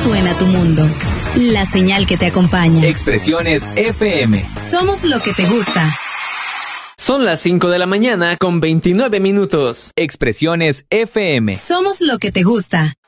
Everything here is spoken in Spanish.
suena tu mundo. La señal que te acompaña. Expresiones FM. Somos lo que te gusta. Son las 5 de la mañana con 29 minutos. Expresiones FM. Somos lo que te gusta.